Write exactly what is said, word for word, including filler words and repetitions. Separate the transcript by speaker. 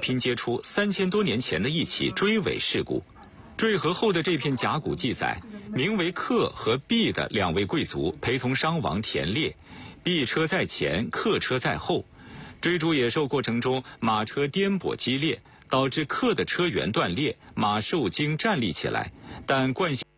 Speaker 1: 拼接出三千多年前的一起追尾事故。坠河后的这片甲骨记载，名为客和毕的两位贵族陪同伤亡田猎，毕车在前，客车在后。追逐野兽过程中，马车颠簸激烈，导致客的车辕断裂，马受惊站立起来，但惯性